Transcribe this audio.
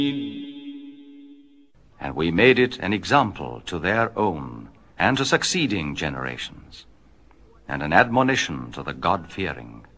And we made it an example to their own and to succeeding generations, and an admonition to the God-fearing.